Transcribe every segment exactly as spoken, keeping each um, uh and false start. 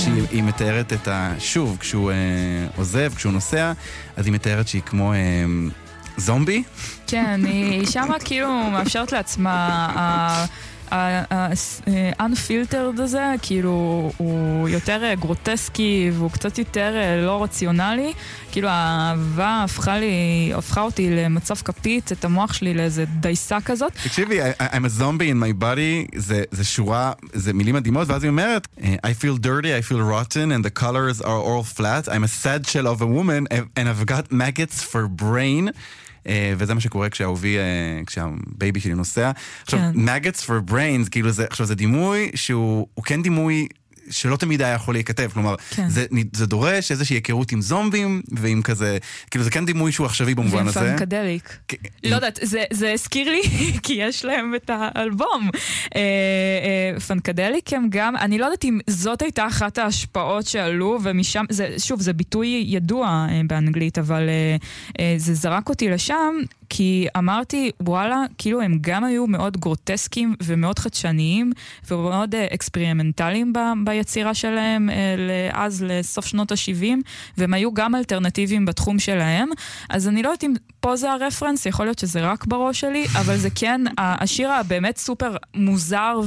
שהיא מתארת את ה... שוב, כשהוא עוזב, כשהוא נוסע, אז היא מתארת שהיא כמו זומבי. כן, היא שמה כאילו מאפשרת לעצמה... ה-unfiltered הזה, כאילו הוא יותר גרוטסקי והוא קצת יותר לא רציונלי, כאילו האהבה הפכה לי, הפכה אותי למצב כפית, את המוח שלי לאיזה דייסה כזאת. תקשיבי, I'm a zombie in my body, זה, זה שורה, זה מילים מדהימות, ואז היא אומרת, I feel dirty, I feel rotten, and the colors are all flat, I'm a sad shell of a woman, and I've got maggots for brain, וזה מה שקורה כשהאהובי, כשהבייבי שלי נוסע. עכשיו, maggots for brains, כאילו זה, עכשיו זה דימוי שהוא כן דימוי שלא תמיד היה יכול להיכתב, כלומר, זה, זה דורש איזושהי היכרות עם זומבים, ועם כזה, כאילו זה כן דימוי שהוא עכשווי במובן הזה. ועם פנקדליק. לא יודעת, זה, זה הזכיר לי, כי יש להם את האלבום. פנקדליק הם גם, אני לא יודעת אם זאת הייתה אחת ההשפעות שעלו, ומשם, זה, שוב, זה ביטוי ידוע באנגלית, אבל זה זרק אותי לשם, כי אמרתי, וואלה, כאילו הם גם היו מאוד גרוטסקיים ומאוד חדשניים ומאוד אקספרימנטליים ב- ביצירה שלהם אז לסוף שנות ה-שבעים, והם היו גם אלטרנטיביים בתחום שלהם. אז אני לא יודעת אם פה זה הרפרנס, יכול להיות שזה רק בראש שלי, אבל זה כן, השיר הבאמת סופר מוזר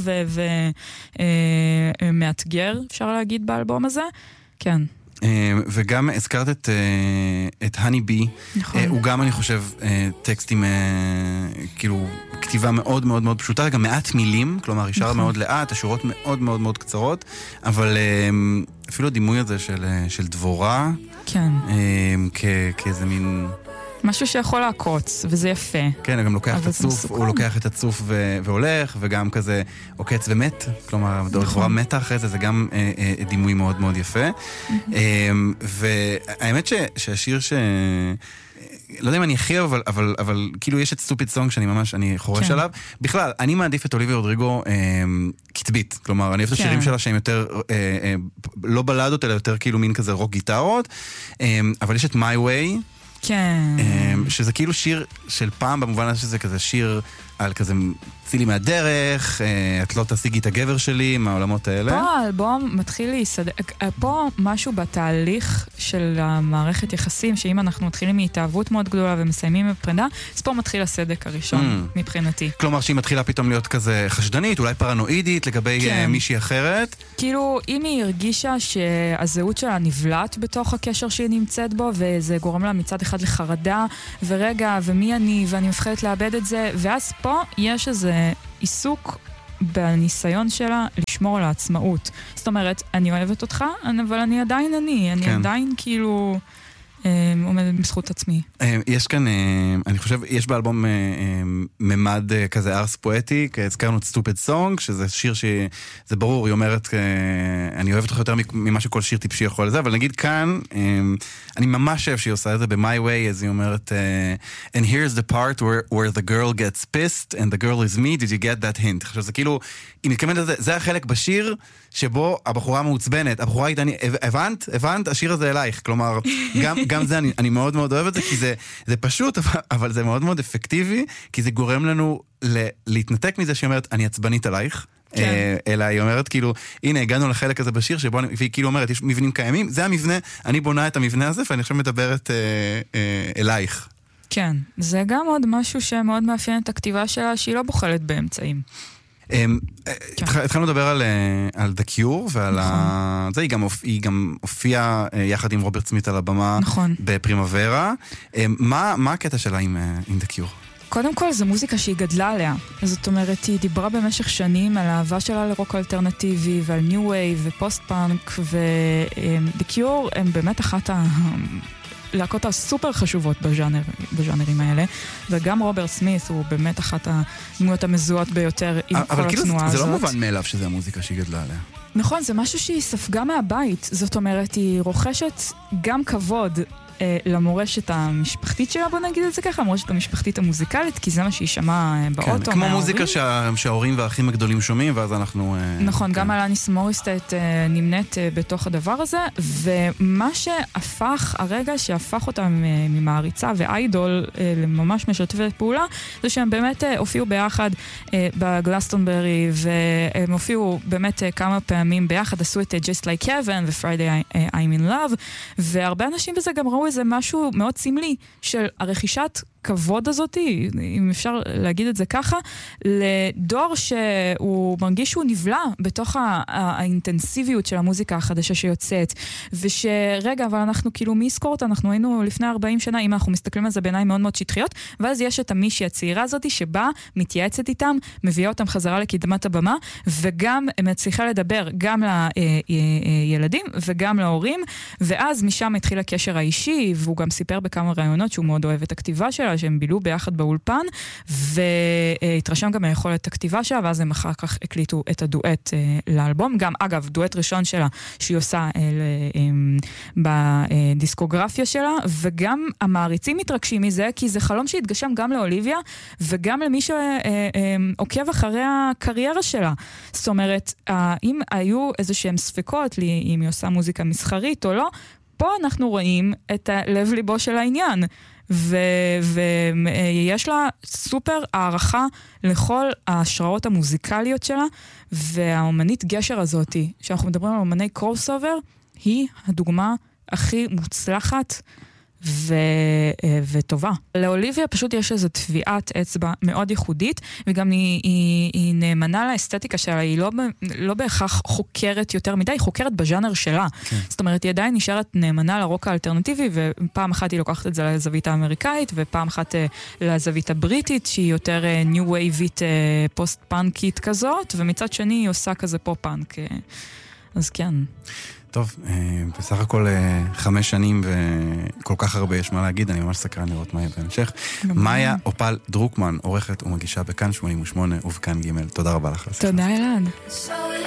ומאתגר, אפשר להגיד באלבום הזה. כן. וגם הזכרת את, את הני בי, נכון. הוא גם אני חושב טקסטים, כאילו כתיבה מאוד מאוד מאוד פשוטה, גם מעט מילים, כלומר ישר נכון. מאוד לאט, השורות מאוד מאוד מאוד קצרות, אבל אפילו הדימוי הזה של, של דבורה, כן. כ, כאיזה מין... משהו שיכול לעקוץ, וזה יפה. כן, הוא גם לוקח את הצוף, הוא לוקח את הצוף ו- והולך, וגם כזה עוקץ ומת, כלומר, דבורה מתה אחרי זה, זה גם אה, אה, דימוי מאוד מאוד יפה. אה, והאמת ש- שהשיר ש... לא יודע אם אני הכי, אבל, אבל, אבל כאילו יש את סטופיד סונג שאני ממש, אני חורש עליו. בכלל, אני מעדיף את אוליביה רודריגו אה, כתבית. כלומר, אני אוהב את השירים שלה שהם יותר, אה, אה, לא בלדות, אלא יותר כאילו מין כזה רוק גיטרות. אה, אבל יש את My Way, כן. שזה כאילו שיר של פעם, במובן הזה שזה כזה שיר על כזה צילי מהדרך, את לא תשיגי את הגבר שלי, מהעולמות האלה. פה האלבום מתחיל להיסדק, פה משהו בתהליך של המערכת יחסים, שאם אנחנו מתחילים מהתאהבות מאוד גדולה ומסיימים בפרידה, אז פה מתחיל הסדק הראשון mm. מבחינתי. כלומר שהיא מתחילה פתאום להיות כזה חשדנית, אולי פרנואידית לגבי כן. מישהי אחרת. כאילו, אם היא הרגישה שהזהות שלה נבלט בתוך הקשר שהיא נמצאת בו, וזה גורם לה מצד אחד לחרדה, ורגע, ומי אני, ואני מפחדת לאבד את זה, ואז פה יש איזה עיסוק בניסיון שלה לשמור על העצמאות. זאת אומרת, אני אוהבת אותך, אבל אני עדיין אני, אני כן. עדיין כאילו עומדת בזכות עצמי. יש כאן, אני חושב, יש באלבום ממד כזה ארס פואטי, הזכרנו את סטופד סונג, שזה שיר שזה ברור, היא אומרת, אני אוהבת אותך יותר ממה שכל שיר טיפשי יכול לזה, אבל נגיד כאן, אני ממש אוהב שהיא עושה את זה ב-My Way, אז היא אומרת, and here's the part where, where the girl gets pissed, and the girl is me, did you get that hint? עכשיו, זה כאילו, היא מתכוונת לזה, זה החלק בשיר, שבו הבחורה מעוצבנת, הבחורה איתה, הבנת? הבנת? השיר הזה אלייך, כלומר, גם, גם זה, אני, אני מאוד מאוד אוהב את זה, כי זה, זה פשוט, אבל, אבל זה מאוד מאוד אפקטיבי, כי זה גורם לנו ל, להתנתק מזה שהיא אומרת, אני עצבנית עלייך, כן. אלא היא אומרת, כאילו, הנה, הגענו לחלק הזה בשיר, שבו, והיא כאילו אומרת, יש מבנים קיימים, זה המבנה, אני בונה את המבנה הזה, ואני עכשיו מדברת אה, אה, אלייך. כן, זה גם עוד משהו שמאוד מאפיין את הכתיבה שלה, שהיא לא בוחלת באמצעים. התחלנו לדבר על The Cure ועל זה, היא גם הופיעה יחד עם רוברט סמית על הבמה בפרימוורה. מה הקטע שלה עם The Cure? קודם כל, זו מוזיקה שהיא גדלה עליה. זאת אומרת, היא דיברה במשך שנים על האהבה שלה לרוק אלטרנטיבי ועל ניו וייב ופוסט פאנק, ו-The Cure הם באמת אחת ה... להקות הסופר חשובות בז'אנר, בז'אנרים האלה, וגם רוברט סמית הוא באמת אחת הדמויות המזוהות ביותר עם כל התנועה הזאת. אבל כאילו זה לא מובן מאליו שזה המוזיקה שהיא גדלה עליה. נכון, זה משהו שהיא ספגה מהבית, זאת אומרת, היא רוכשת גם כבוד אה, למורשת המשפחתית שלה, בוא נגיד את זה ככה, המורשת המשפחתית המוזיקלית, כי זה מה שהיא שמעה באוטו כן, מההורים. כמו מוזיקה שה, שההורים והאחים הגדולים שומעים, ואז אנחנו... נכון, כן. גם אלניס מוריסטייט אה, נמנית אה, בתוך הדבר הזה, ומה שהפך, הרגע שהפך אותם אה, ממעריצה ואיידול אה, לממש משתפי פעולה, זה שהם באמת אה, הופיעו ביחד אה, בגלסטונברי, והם הופיעו באמת אה, כמה פעמים ביחד, עשו את אה, Just Like Heaven ו-Friday I, I'm in Love, והרבה אנשים בזה גם ראו איזה משהו מאוד סמלי של הרכישת כבוד הזאת, אם אפשר להגיד את זה ככה, לדור שהוא מרגיש שהוא נבלע בתוך האינטנסיביות של המוזיקה החדשה שיוצאת, ושרגע, אבל אנחנו כאילו מי יזכור אותה, אנחנו היינו לפני ארבעים שנה, אם אנחנו מסתכלים על זה בעיניים מאוד מאוד שטחיות, ואז יש את המישהי הצעירה הזאת שבאה, מתייעצת איתם, מביאה אותם חזרה לקדמת הבמה, וגם מצליחה לדבר גם לילדים וגם להורים, ואז משם התחיל הקשר האישי, והוא גם סיפר בכמה רעיונות שהוא מאוד אוהב את הכתיבה שלה, שהם בילו ביחד באולפן, והתרשם גם היכולת הכתיבה שלה, ואז הם אחר כך הקליטו את הדואט לאלבום. גם, אגב, דואט ראשון שלה, שהיא עושה בדיסקוגרפיה שלה, וגם המעריצים מתרגשים מזה, כי זה חלום שהתגשם גם לאוליביה, וגם למי שעוקב אחרי הקריירה שלה. זאת אומרת, אם היו איזה שהם ספקות לי, אם היא עושה מוזיקה מסחרית או לא, פה אנחנו רואים את הלב ליבו של העניין. ויש לה סופר הערכה לכל ההשראות המוזיקליות שלה, והאומנית גשר הזאת, שאנחנו מדברים על אומני קרוס אובר, היא הדוגמה הכי מוצלחת ו... וטובה. לאוליביה פשוט יש איזו טביעת אצבע מאוד ייחודית, וגם היא, היא, היא נאמנה לאסתטיקה שלה, היא לא, לא בהכרח חוקרת יותר מדי, היא חוקרת בז'אנר שלה. כן. זאת אומרת, היא עדיין נשארת נאמנה לרוק האלטרנטיבי, ופעם אחת היא לוקחת את זה לזווית האמריקאית, ופעם אחת לזווית הבריטית, שהיא יותר ניו וייבית פוסט-פאנקית כזאת, ומצד שני היא עושה כזה פופ-פאנק. אז כן. טוב, בסך הכל חמש שנים וכל כך הרבה יש מה להגיד, אני ממש סקרן לראות מה יהיה בהמשך. מאיה אופל דרוקמן, עורכת ומגישה בכאן שמונים ושמונה ובכאן ג'. תודה רבה לך. תודה אלעד.